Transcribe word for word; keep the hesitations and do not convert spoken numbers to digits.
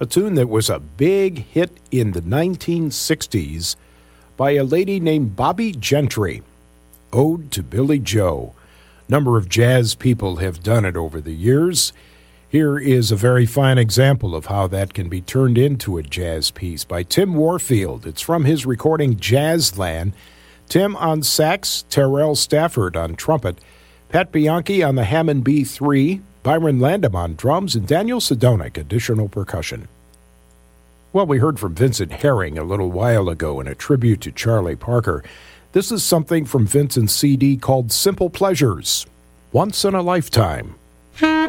a tune that was a big hit in the nineteen sixties by a lady named Bobbie Gentry, Ode to Billy Joe. A number of jazz people have done it over the years. Here is a very fine example of how that can be turned into a jazz piece by Tim Warfield. It's from his recording Jazzland. Tim on sax, Terrell Stafford on trumpet, Pat Bianchi on the Hammond B three, Byron Landam on drums, and Daniel Sedonic, additional percussion. Well, we heard from Vincent Herring a little while ago in a tribute to Charlie Parker. This is something from Vincent's C D called Simple Pleasures, Once in a Lifetime.